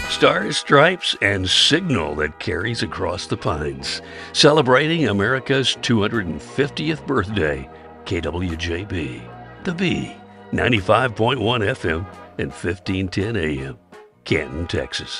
Stars, stripes, and signal that carries across the pines. Celebrating America's 250th birthday, KWJB, The B, 95.1 FM and 1510 AM, Canton, Texas.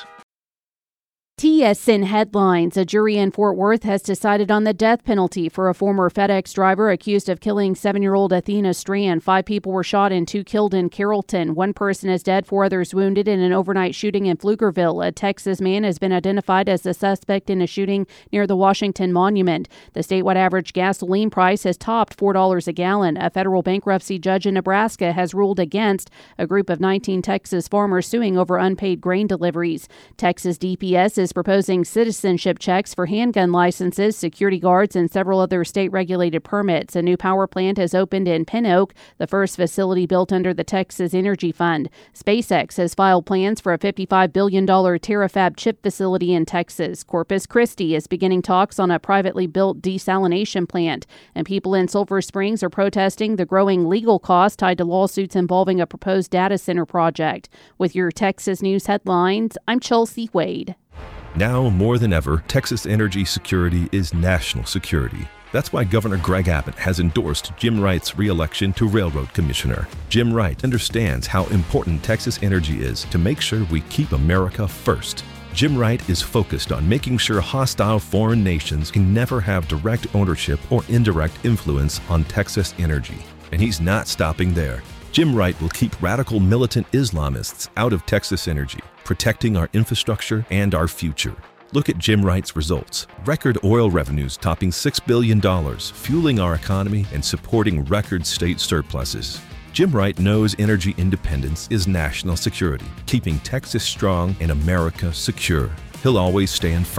TSN headlines. A jury in Fort Worth has decided on the death penalty for a former FedEx driver accused of killing 7-year-old Athena Strand. 5 people were shot and 2 killed in Carrollton. 1 person is dead, 4 others wounded in an overnight shooting in Pflugerville. A Texas man has been identified as the suspect in a shooting near the Washington Monument. The statewide average gasoline price has topped $4 a gallon. A federal bankruptcy judge in Nebraska has ruled against a group of 19 Texas farmers suing over unpaid grain deliveries. Texas DPS is proposing citizenship checks for handgun licenses, security guards, and several other state-regulated permits. A new power plant has opened in Pin Oak, the first facility built under the Texas Energy Fund. SpaceX has filed plans for a $55 billion Terafab chip facility in Texas. Corpus Christi is beginning talks on a privately built desalination plant, and people in Sulphur Springs are protesting the growing legal costs tied to lawsuits involving a proposed data center project. With your Texas news headlines, I'm Chelsea Wade. Now more than ever, Texas energy security is national security. That's why Governor Greg Abbott has endorsed Jim Wright's re-election to Railroad Commissioner. Jim Wright understands how important Texas energy is to make sure we keep America first. Jim Wright is focused on making sure hostile foreign nations can never have direct ownership or indirect influence on Texas energy. And he's not stopping there. Jim Wright will keep radical militant Islamists out of Texas energy, protecting our infrastructure and our future. Look at Jim Wright's results. Record oil revenues topping $6 billion, fueling our economy and supporting record state surpluses. Jim Wright knows energy independence is national security, keeping Texas strong and America secure. He'll always stand firm